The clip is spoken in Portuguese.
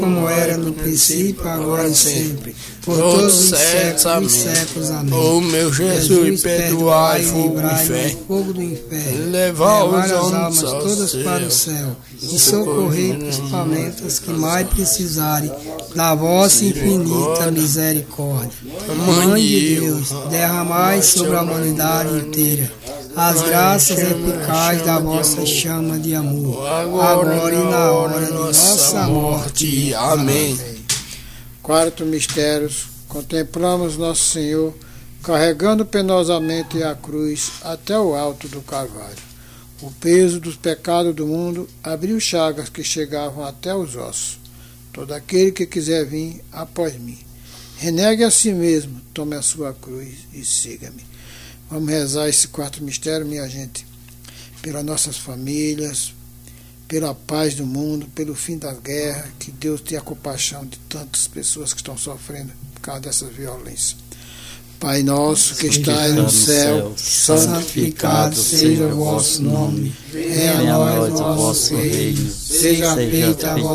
como era no princípio, agora e sempre, por todos os séculos dos séculos. Amém. Ó meu Jesus, perdoai, fogo do inferno, levai as almas todas para o céu, e socorrei principalmente as que mais precisarem da vossa infinita misericórdia. Mãe de Deus, derramai sobre a humanidade inteira as graças eficazes da vossa chama de amor, agora e na hora de nossa morte. Amém. Quarto mistério, contemplamos Nosso Senhor carregando penosamente a cruz até o alto do Calvário. O peso dos pecados do mundo abriu chagas que chegavam até os ossos. Todo aquele que quiser vir após mim, renegue a si mesmo, tome a sua cruz e siga-me. Vamos rezar esse quarto mistério, minha gente, pelas nossas famílias, pela paz do mundo, pelo fim da guerra, que Deus tenha compaixão de tantas pessoas que estão sofrendo por causa dessa violência. Pai nosso que estais no céu, santificado seja o vosso nome. Venha a nós o vosso reino, seja feita a vossa